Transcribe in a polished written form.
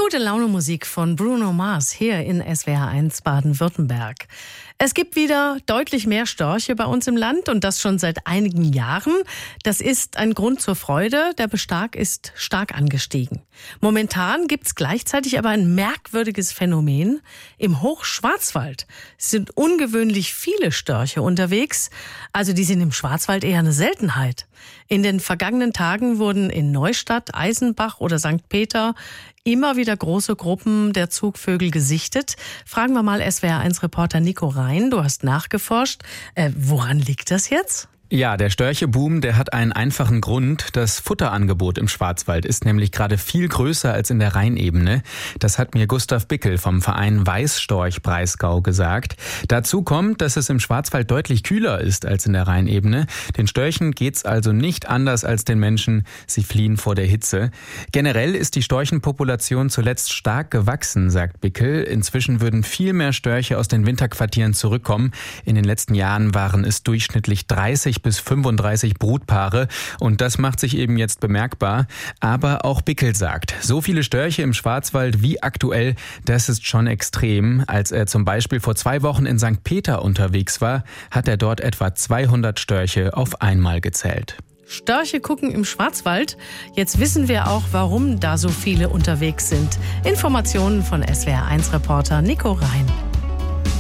Gute Laune Musik von Bruno Mars hier in SWR1 Baden-Württemberg. Es gibt wieder deutlich mehr Störche bei uns im Land und das schon seit einigen Jahren. Das ist ein Grund zur Freude. Der Bestand ist stark angestiegen. Momentan gibt es gleichzeitig aber ein merkwürdiges Phänomen. Im Hochschwarzwald sind ungewöhnlich viele Störche unterwegs. Also die sind im Schwarzwald eher eine Seltenheit. In den vergangenen Tagen wurden in Neustadt, Eisenbach oder St. Peter immer wieder große Gruppen der Zugvögel gesichtet. Fragen wir mal SWR1-Reporter Nico Rein. Du hast nachgeforscht. Woran liegt das jetzt? Ja, der Störcheboom, der hat einen einfachen Grund. Das Futterangebot im Schwarzwald ist nämlich gerade viel größer als in der Rheinebene. Das hat mir Gustav Bickel vom Verein Weißstorch Breisgau gesagt. Dazu kommt, dass es im Schwarzwald deutlich kühler ist als in der Rheinebene. Den Störchen geht's also nicht anders als den Menschen. Sie fliehen vor der Hitze. Generell ist die Storchenpopulation zuletzt stark gewachsen, sagt Bickel. Inzwischen würden viel mehr Störche aus den Winterquartieren zurückkommen. In den letzten Jahren waren es durchschnittlich 30 bis 35 Brutpaare und das macht sich eben jetzt bemerkbar. Aber auch Bickel sagt, so viele Störche im Schwarzwald wie aktuell, das ist schon extrem. Als er zum Beispiel vor 2 Wochen in St. Peter unterwegs war, hat er dort etwa 200 Störche auf einmal gezählt. Störche gucken im Schwarzwald. Jetzt wissen wir auch, warum da so viele unterwegs sind. Informationen von SWR1-Reporter Nico Rein.